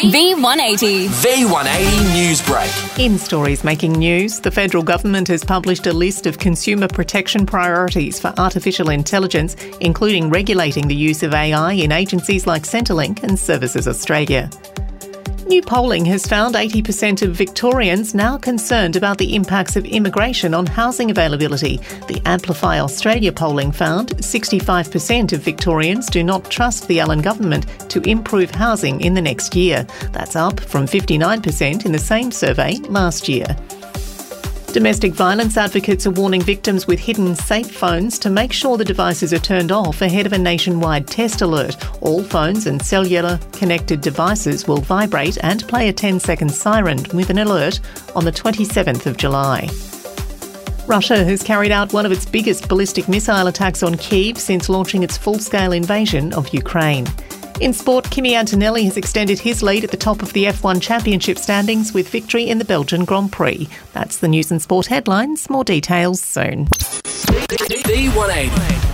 V180. V180 News Break. In stories making news, the federal government has published a list of consumer protection priorities for artificial intelligence, including regulating the use of AI in agencies like Centrelink and Services Australia. New polling has found 80% of Victorians now concerned about the impacts of immigration on housing availability. The Amplify Australia polling found 65% of Victorians do not trust the Allen government to improve housing in the next year. That's up from 59% in the same survey last year. Domestic violence advocates are warning victims with hidden safe phones to make sure the devices are turned off ahead of a nationwide test alert. All phones and cellular connected devices will vibrate and play a 10-second siren with an alert on the 27th of July. Russia has carried out one of its biggest ballistic missile attacks on Kyiv since launching its full-scale invasion of Ukraine. In sport, Kimi Antonelli has extended his lead at the top of the F1 Championship standings with victory in the Belgian Grand Prix. That's the news and sport headlines. More details soon. V180.